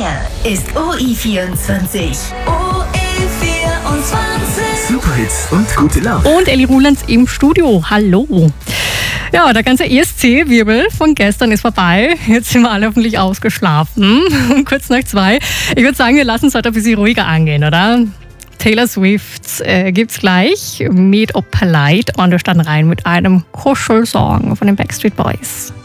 Hier ist OE24. Superhits und gute Laune. Und Elli Rulands im Studio. Hallo. Ja, der ganze ESC-Wirbel von gestern ist vorbei. Jetzt sind wir alle hoffentlich ausgeschlafen. Kurz nach 2. Ich würde sagen, wir lassen es heute ein bisschen ruhiger angehen, oder? Taylor Swift gibt's gleich. Made Up Polite. Und wir starten rein mit einem Kuschelsong von den Backstreet Boys.